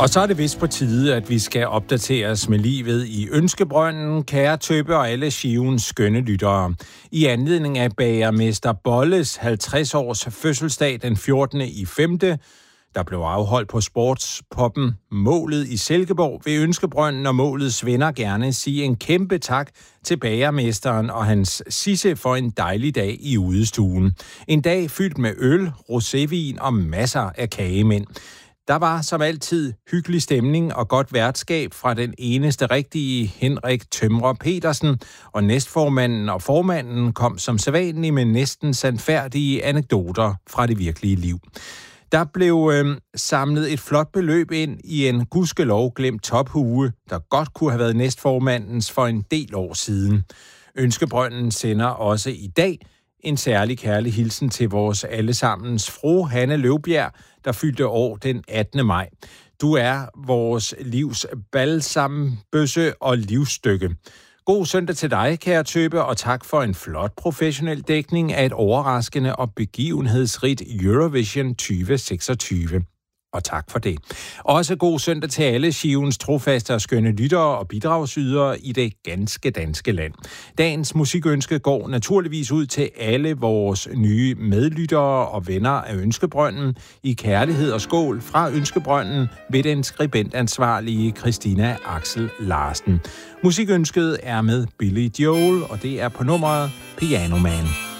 Og så er det vist på tide, at vi skal opdateres med livet i Ønskebrønden, kære Tøbe og alle Shivens skønne lyttere. I anledning af bagermester Bolles 50-års fødselsdag den 14.5., der blev afholdt på sportspoppen Målet i Silkeborg ved Ønskebrønden, og Målets venner gerne sige en kæmpe tak til bagermesteren og hans Sisse for en dejlig dag i udestuen. En dag fyldt med øl, rosévin og masser af kagemænd. Der var som altid hyggelig stemning og godt værtskab fra den eneste rigtige Henrik Tømrer Petersen, og næstformanden og formanden kom som sædvanligt med næsten sandfærdige anekdoter fra det virkelige liv. Der blev samlet et flot beløb ind i en gudskelov glemt tophue, der godt kunne have været næstformandens for en del år siden. Ønskebrønden sender også i dag en særlig kærlig hilsen til vores allesammens fru Hanne Løvbjerg, der fyldte år den 18. maj. Du er vores livs balsambøsse og livsstykke. God søndag til dig, kære Tøbe, og tak for en flot professionel dækning af et overraskende og begivenhedsrigt Eurovision 2026. Og tak for det. Også god søndag til alle Shivens trofaste og skønne lyttere og bidragsydere i det ganske danske land. Dagens musikønske går naturligvis ud til alle vores nye medlyttere og venner af Ønskebrønden i kærlighed og skål fra Ønskebrønden ved den skribentansvarlige Christina Axel Larsen. Musikønsket er med Billy Joel, og det er på nummeret Piano Man.